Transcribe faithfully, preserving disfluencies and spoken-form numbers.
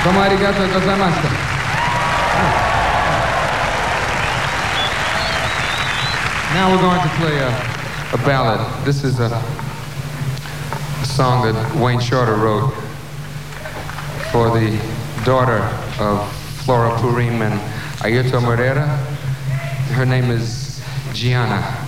Domo arigato gozaimasu. Now we're going to play a, a ballad. This is a, a song that Wayne Shorter wrote for the daughter of Flora Purim and Ayrton Moreira. Her name is Gianna.